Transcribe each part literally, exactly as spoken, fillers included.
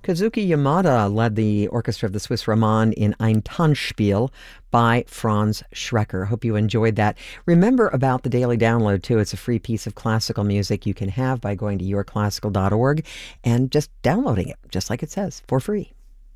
Kazuki Yamada led the orchestra of the Swiss Roman in Ein Tanzspiel by Franz Schrecker. Hope you enjoyed that. Remember about the daily download, too. It's a free piece of classical music you can have by going to your classical dot org and just downloading it, just like it says, for free.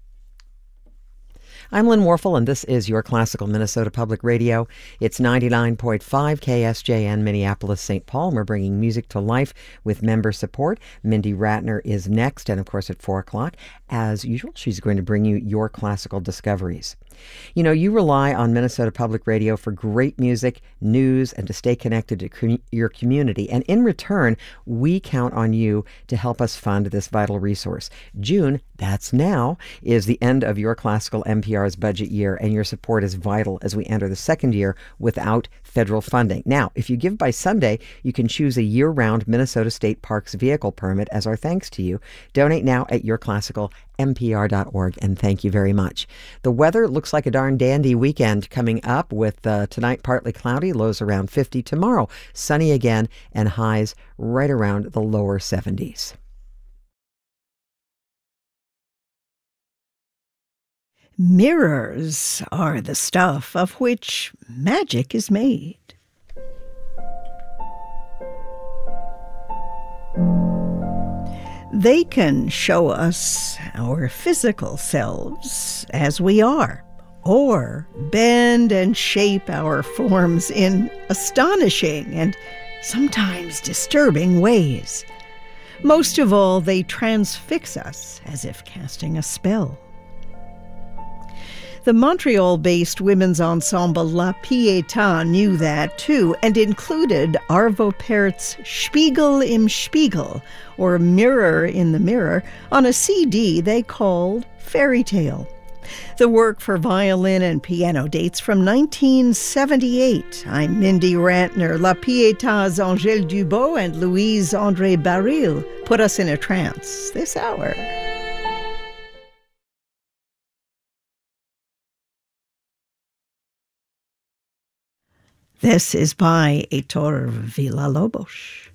I'm Lynn Warfel, and this is Your Classical Minnesota Public Radio. It's ninety-nine point five K S J N, Minneapolis, Saint Paul, and we're bringing music to life with member support. Mindy Ratner is next, and of course at four o'clock, as usual, she's going to bring you your classical discoveries. You know, you rely on Minnesota Public Radio for great music, news, and to stay connected to com- your community. And in return, we count on you to help us fund this vital resource. June, that's now, is the end of Your Classical M P R's budget year, and your support is vital as we enter the second year without federal funding. Now, if you give by Sunday, you can choose a year-round Minnesota State Parks vehicle permit as our thanks to you. Donate now at your classical M P R dot org, and thank you very much. The weather looks like a darn dandy weekend coming up with uh, tonight partly cloudy, lows around fifty. Tomorrow, sunny again, and highs right around the lower seventies. Mirrors are the stuff of which magic is made. They can show us our physical selves as we are, or bend and shape our forms in astonishing and sometimes disturbing ways. Most of all, they transfix us as if casting a spell. The Montreal-based women's ensemble La Pietà knew that, too, and included Arvo Pärt's Spiegel im Spiegel, or Mirror in the Mirror, on a C D they called Fairy Tale. The work for violin and piano dates from nineteen seventy-eight. I'm Mindy Ratner. La Pietà's Angèle Dubot and Louise-André Baril put us in a trance this hour. This is by Heitor Villa-Lobos.